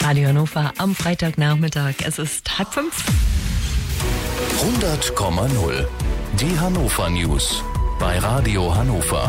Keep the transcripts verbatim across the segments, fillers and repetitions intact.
Radio Hannover am Freitagnachmittag. Es ist halb fünf. hundert Komma null. Die Hannover News bei Radio Hannover.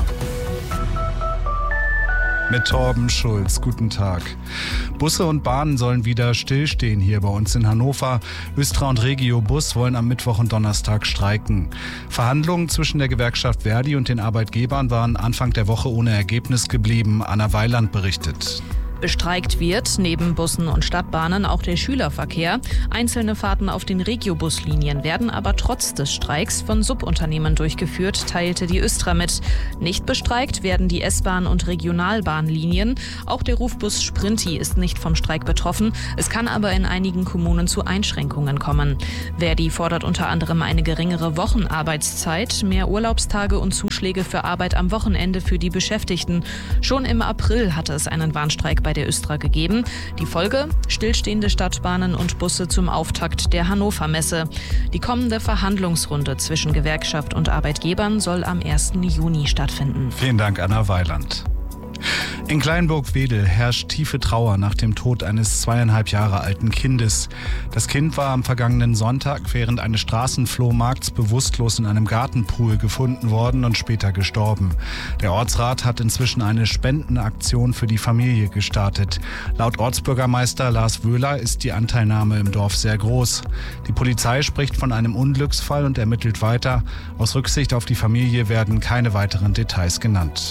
Mit Torben Schulz. Guten Tag. Busse und Bahnen sollen wieder stillstehen hier bei uns in Hannover. Östra und Regio Bus wollen am Mittwoch und Donnerstag streiken. Verhandlungen zwischen der Gewerkschaft Verdi und den Arbeitgebern waren Anfang der Woche ohne Ergebnis geblieben. Anna Weiland berichtet. Bestreikt wird neben Bussen und Stadtbahnen auch der Schülerverkehr. Einzelne Fahrten auf den Regio-Buslinien werden aber trotz des Streiks von Subunternehmen durchgeführt, teilte die Östra mit. Nicht bestreikt werden die S-Bahn- und Regionalbahnlinien. Auch der Rufbus Sprinti ist nicht vom Streik betroffen. Es kann aber in einigen Kommunen zu Einschränkungen kommen. Verdi fordert unter anderem eine geringere Wochenarbeitszeit, mehr Urlaubstage und Zuschläge für Arbeit am Wochenende für die Beschäftigten. Schon im April hatte es einen Warnstreik bei der Östra gegeben. Die Folge? Stillstehende Stadtbahnen und Busse zum Auftakt der Hannover Messe. Die kommende Verhandlungsrunde zwischen Gewerkschaft und Arbeitgebern soll am ersten Juni stattfinden. Vielen Dank, Anna Weiland. In Kleinburg-Wedel herrscht tiefe Trauer nach dem Tod eines zweieinhalb Jahre alten Kindes. Das Kind war am vergangenen Sonntag während eines Straßenflohmarkts bewusstlos in einem Gartenpool gefunden worden und später gestorben. Der Ortsrat hat inzwischen eine Spendenaktion für die Familie gestartet. Laut Ortsbürgermeister Lars Wöhler ist die Anteilnahme im Dorf sehr groß. Die Polizei spricht von einem Unglücksfall und ermittelt weiter. Aus Rücksicht auf die Familie werden keine weiteren Details genannt.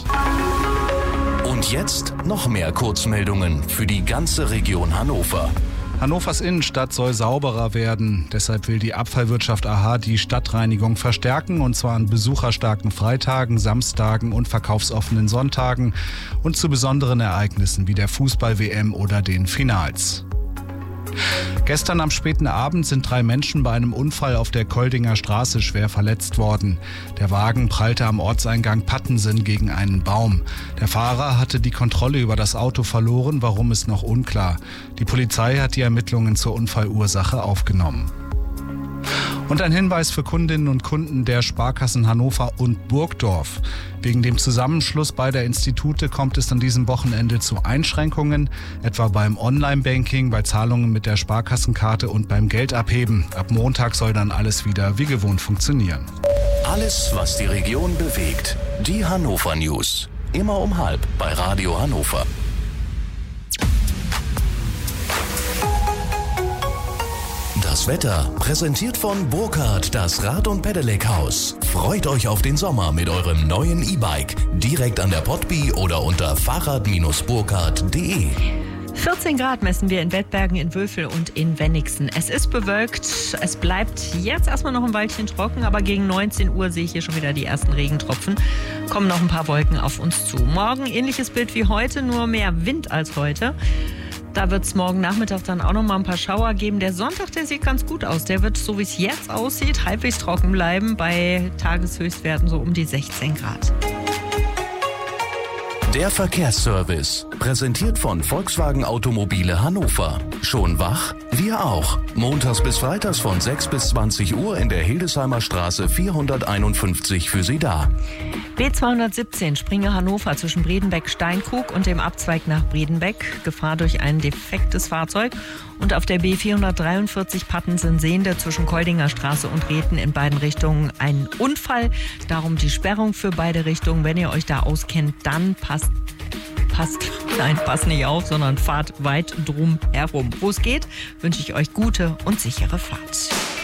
Und jetzt noch mehr Kurzmeldungen für die ganze Region Hannover. Hannovers Innenstadt soll sauberer werden. Deshalb will die Abfallwirtschaft A H die Stadtreinigung verstärken, und zwar an besucherstarken Freitagen, Samstagen und verkaufsoffenen Sonntagen und zu besonderen Ereignissen wie der Fußball-W M oder den Finals. Gestern am späten Abend sind drei Menschen bei einem Unfall auf der Koldinger Straße schwer verletzt worden. Der Wagen prallte am Ortseingang Pattensen gegen einen Baum. Der Fahrer hatte die Kontrolle über das Auto verloren, warum ist noch unklar. Die Polizei hat die Ermittlungen zur Unfallursache aufgenommen. Und ein Hinweis für Kundinnen und Kunden der Sparkassen Hannover und Burgdorf. Wegen dem Zusammenschluss beider Institute kommt es an diesem Wochenende zu Einschränkungen, etwa beim Online-Banking, bei Zahlungen mit der Sparkassenkarte und beim Geldabheben. Ab Montag soll dann alles wieder wie gewohnt funktionieren. Alles, was die Region bewegt. Die Hannover News. Immer um halb bei Radio Hannover. Das Wetter präsentiert von Burkhardt, das Rad- und Pedelec-Haus. Freut euch auf den Sommer mit eurem neuen E-Bike. Direkt an der Potby oder unter fahrrad burkhardt punkt de. vierzehn Grad messen wir in Wettbergen, in Wülfel und in Wenigsen. Es ist bewölkt. Es bleibt jetzt erstmal noch ein Weilchen trocken, aber gegen neunzehn Uhr sehe ich hier schon wieder die ersten Regentropfen. Kommen noch ein paar Wolken auf uns zu. Morgen ähnliches Bild wie heute, nur mehr Wind als heute. Da wird es morgen Nachmittag dann auch noch mal ein paar Schauer geben. Der Sonntag, der sieht ganz gut aus. Der wird, so wie es jetzt aussieht, halbwegs trocken bleiben. Bei Tageshöchstwerten so um die sechzehn Grad. Der Verkehrsservice, präsentiert von Volkswagen Automobile Hannover. Schon wach? Wir auch. Montags bis freitags von sechs bis zwanzig Uhr in der Hildesheimer Straße vierhunderteinundfünfzig für Sie da. B zweihundertsiebzehn Springer Hannover zwischen Bredenbeck-Steinkrug und dem Abzweig nach Bredenbeck. Gefahr durch ein defektes Fahrzeug. Und auf der B vierhundertdreiundvierzig Pattensen-Sehnde zwischen Koldinger Straße und Reten in beiden Richtungen ein Unfall. Darum die Sperrung für beide Richtungen. Wenn ihr euch da auskennt, dann passt, passt, nein, passt nicht auf, sondern fahrt weit drum herum. Wo es geht, wünsche ich euch gute und sichere Fahrt.